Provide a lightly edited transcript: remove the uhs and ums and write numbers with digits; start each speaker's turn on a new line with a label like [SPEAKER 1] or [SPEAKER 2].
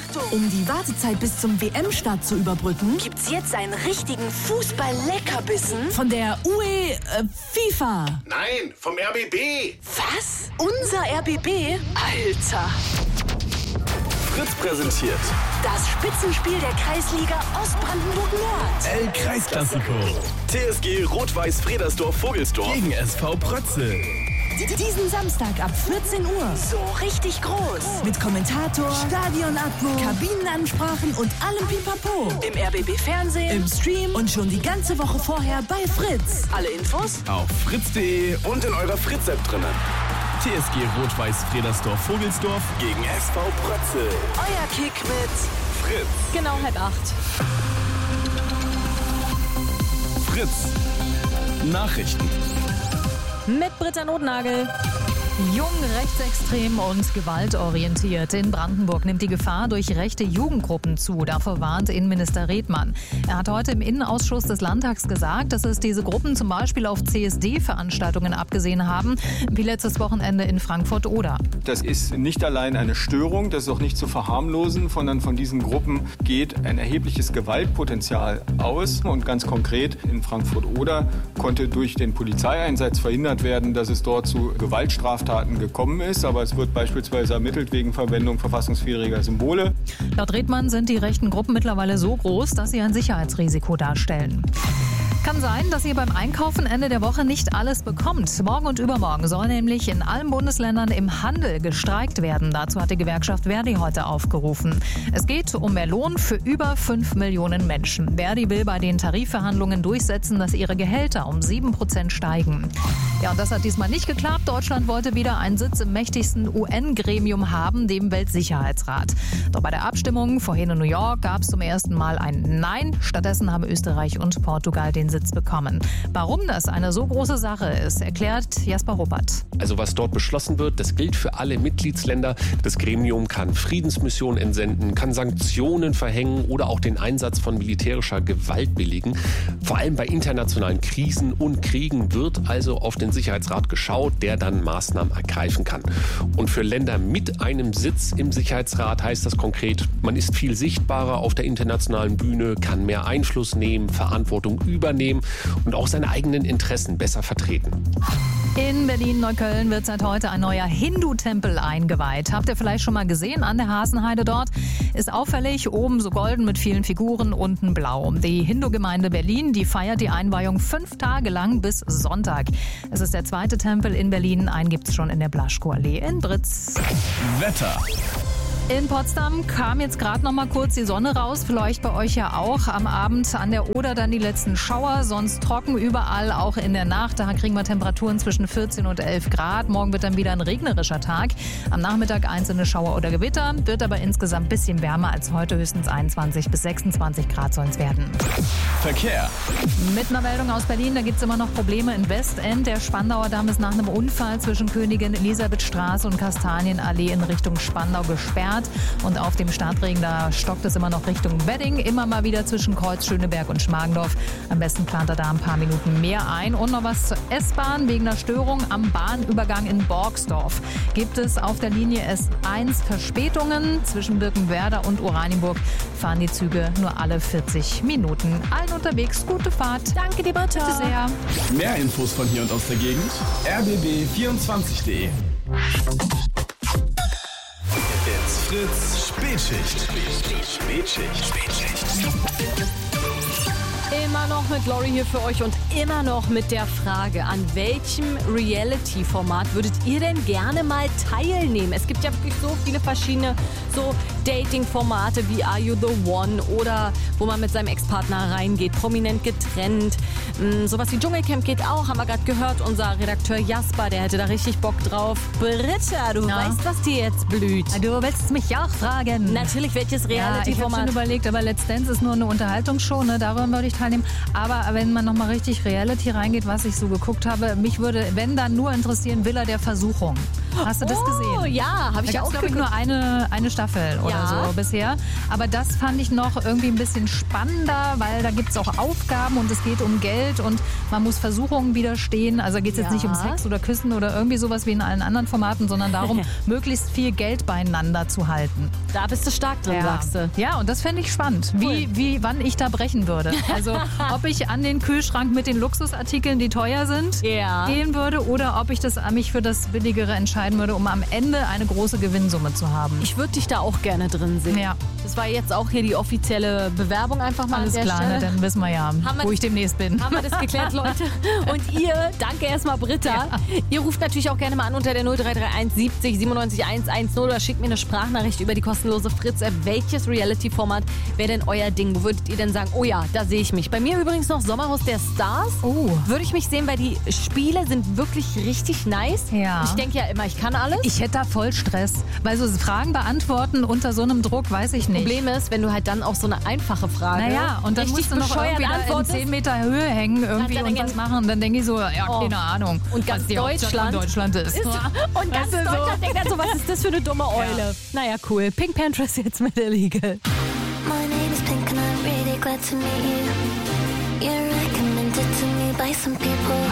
[SPEAKER 1] Achtung!
[SPEAKER 2] Um die Wartezeit bis zum WM-Start zu überbrücken,
[SPEAKER 1] Gibt's jetzt einen richtigen Fußball-Leckerbissen?
[SPEAKER 2] von der FIFA.
[SPEAKER 3] Nein, vom RBB.
[SPEAKER 1] Was? Unser RBB? Alter!
[SPEAKER 4] Fritz präsentiert
[SPEAKER 1] Das Spitzenspiel der Kreisliga Ostbrandenburg-Nord.
[SPEAKER 4] El Kreisklassiko. TSG Rot-Weiß-Fredersdorf-Vogelsdorf gegen SV Prötzel.
[SPEAKER 2] Diesen Samstag ab 14 Uhr.
[SPEAKER 1] So richtig groß.
[SPEAKER 2] Mit Kommentator, Stadionatmo, Kabinenansprachen und allem Pipapo.
[SPEAKER 1] Im RBB-Fernsehen.
[SPEAKER 2] Im Stream und schon die ganze Woche vorher bei Fritz.
[SPEAKER 1] Alle Infos?
[SPEAKER 4] Auf fritz.de und in eurer Fritz-App drinnen. TSG Rot-Weiß-Fredersdorf-Vogelsdorf gegen SV Prötzel.
[SPEAKER 1] Euer Kick mit
[SPEAKER 4] Fritz.
[SPEAKER 5] Genau 7:30.
[SPEAKER 4] Fritz. Nachrichten.
[SPEAKER 5] Mit Britta Notnagel. Jung, rechtsextrem und gewaltorientiert. In Brandenburg nimmt die Gefahr durch rechte Jugendgruppen zu. Davor warnt Innenminister Redmann. Er hat heute im Innenausschuss des Landtags gesagt, dass es diese Gruppen zum Beispiel auf CSD-Veranstaltungen abgesehen haben, wie letztes Wochenende in Frankfurt-Oder.
[SPEAKER 6] Das ist nicht allein eine Störung, das ist auch nicht zu verharmlosen, sondern von diesen Gruppen geht ein erhebliches Gewaltpotenzial aus. Und ganz konkret in Frankfurt-Oder konnte durch den Polizeieinsatz verhindert werden, dass es dort zu Gewaltstraftaten gekommen ist. Aber es wird beispielsweise ermittelt wegen Verwendung verfassungswidriger Symbole.
[SPEAKER 5] Laut Redmann sind die rechten Gruppen mittlerweile so groß, dass sie ein Sicherheitsrisiko darstellen. Kann sein, dass ihr beim Einkaufen Ende der Woche nicht alles bekommt. Morgen und übermorgen soll nämlich in allen Bundesländern im Handel gestreikt werden. Dazu hat die Gewerkschaft Verdi heute aufgerufen. Es geht um mehr Lohn für über 5 Millionen Menschen. Verdi will bei den Tarifverhandlungen durchsetzen, dass ihre Gehälter um 7% steigen. Ja, und das hat diesmal nicht geklappt. Deutschland wollte wieder einen Sitz im mächtigsten UN-Gremium haben, dem Weltsicherheitsrat. Doch bei der Abstimmung vorhin in New York gab es zum ersten Mal ein Nein. Stattdessen haben Österreich und Portugal den Sitz bekommen. Warum das eine so große Sache ist, erklärt Jasper Ruppert.
[SPEAKER 7] Also was dort beschlossen wird, das gilt für alle Mitgliedsländer. Das Gremium kann Friedensmissionen entsenden, kann Sanktionen verhängen oder auch den Einsatz von militärischer Gewalt billigen. Vor allem bei internationalen Krisen und Kriegen wird also auf den Sicherheitsrat geschaut, der dann Maßnahmen ergreifen kann. Und für Länder mit einem Sitz im Sicherheitsrat heißt das konkret, man ist viel sichtbarer auf der internationalen Bühne, kann mehr Einfluss nehmen, Verantwortung übernehmen und auch seine eigenen Interessen besser vertreten.
[SPEAKER 5] In Berlin-Neukölln wird seit heute ein neuer Hindu-Tempel eingeweiht. Habt ihr vielleicht schon mal gesehen an der Hasenheide dort? Ist auffällig, oben so golden mit vielen Figuren, unten blau. Die Hindu-Gemeinde Berlin, die feiert die Einweihung 5 Tage lang bis Sonntag. Es ist der zweite Tempel in Berlin, einen gibt es schon in der Blaschko-Allee in Britz.
[SPEAKER 4] Wetter.
[SPEAKER 5] In Potsdam kam jetzt gerade noch mal kurz die Sonne raus, vielleicht bei euch ja auch. Am Abend an der Oder dann die letzten Schauer, sonst trocken überall, auch in der Nacht. Da kriegen wir Temperaturen zwischen 14 und 11 Grad. Morgen wird dann wieder ein regnerischer Tag. Am Nachmittag einzelne Schauer oder Gewitter, wird aber insgesamt ein bisschen wärmer als heute, höchstens 21 bis 26 Grad soll es werden.
[SPEAKER 4] Verkehr.
[SPEAKER 5] Mit einer Meldung aus Berlin, da gibt es immer noch Probleme in Westend. Der Spandauer Damm ist nach einem Unfall zwischen Königin Elisabethstraße und Kastanienallee in Richtung Spandau gesperrt. Und auf dem Startring, da stockt es immer noch Richtung Wedding. Immer mal wieder zwischen Kreuz, Schöneberg und Schmargendorf. Am besten plant er da ein paar Minuten mehr ein. Und noch was zur S-Bahn. Wegen einer Störung am Bahnübergang in Borgsdorf gibt es auf der Linie S1 Verspätungen. Zwischen Birkenwerder und Oranienburg fahren die Züge nur alle 40 Minuten. Allen unterwegs gute Fahrt. Danke dir, Britta. Bitte sehr.
[SPEAKER 4] Mehr Infos von hier und aus der Gegend. rbb24.de. Jetzt Fritz Spätschicht.
[SPEAKER 8] Immer noch mit Lori hier für euch und immer noch mit der Frage, an welchem Reality-Format würdet ihr denn gerne mal teilnehmen? Es gibt ja wirklich so viele verschiedene so Dating-Formate wie Are You the One oder wo man mit seinem Ex-Partner reingeht, prominent getrennt. Sowas wie Dschungelcamp geht auch, haben wir gerade gehört. Unser Redakteur Jasper, der hätte da richtig Bock drauf. Britta, du weißt, was dir jetzt blüht.
[SPEAKER 5] Du willst mich auch fragen.
[SPEAKER 8] Natürlich, welches
[SPEAKER 5] Ja, ich habe
[SPEAKER 8] Reality-Format?
[SPEAKER 5] schon überlegt, aber Let's Dance ist nur eine Unterhaltungsshow, ne? Daran würde ich teilnehmen. Aber wenn man nochmal richtig Reality reingeht, was ich so geguckt habe, mich würde, wenn dann nur interessieren, Villa der Versuchung. Hast du das gesehen?
[SPEAKER 8] Ja, habe ich
[SPEAKER 5] Da
[SPEAKER 8] auch
[SPEAKER 5] glaube ich, nur eine Staffel oder so bisher. Aber das fand ich noch irgendwie ein bisschen spannender, weil da gibt es auch Aufgaben und es geht um Geld und man muss Versuchungen widerstehen. Also geht es jetzt nicht um Sex oder Küssen oder irgendwie sowas wie in allen anderen Formaten, sondern darum, möglichst viel Geld beieinander zu halten.
[SPEAKER 8] Da bist du stark drin, sagst du.
[SPEAKER 5] Ja, und das fände ich spannend, wann ich da brechen würde. Also ob ich an den Kühlschrank mit den Luxusartikeln, die teuer sind, gehen würde oder ob ich mich für das Billigere entscheiden würde, um am Ende eine große Gewinnsumme zu haben.
[SPEAKER 8] Ich würde dich da auch gerne drin sehen.
[SPEAKER 5] Ja.
[SPEAKER 8] Das war jetzt auch hier die offizielle Bewerbung einfach mal
[SPEAKER 5] Alles
[SPEAKER 8] an der
[SPEAKER 5] klar,
[SPEAKER 8] Stelle.
[SPEAKER 5] dann wissen wir ja, wo ich demnächst bin.
[SPEAKER 8] Haben wir das geklärt, Leute? Und ihr, danke erstmal Britta. Ihr ruft natürlich auch gerne mal an unter der 0331 70 97 110 oder schickt mir eine Sprachnachricht über die kostenlose Fritz-App. Welches Reality-Format wäre denn euer Ding? Wo würdet ihr denn sagen, oh ja, da sehe ich mich? Bei mir übrigens noch Sommerhaus der Stars. Würde ich mich sehen, weil die Spiele sind wirklich richtig nice.
[SPEAKER 5] Ja.
[SPEAKER 8] Ich denke ja immer, ich kann alles.
[SPEAKER 5] Ich hätte da voll Stress, weil so Fragen beantworten unter so einem Druck, weiß ich nicht.
[SPEAKER 8] Problem ist, wenn du halt dann auch so eine einfache Frage
[SPEAKER 5] und dann musst du noch irgendwie in 10 Meter Höhe hängen und was machen. Und dann denke ich so, keine Ahnung.
[SPEAKER 8] Und ganz
[SPEAKER 5] was die Hauptstadt von Deutschland ist.
[SPEAKER 8] Und ganz Deutschland denkt dann so, was ist das für eine dumme Eule? Naja, cool. Pink Panthers jetzt mit der Liege.
[SPEAKER 9] My name is Pink and I'm really glad to meet you. You're recommended to me by some people.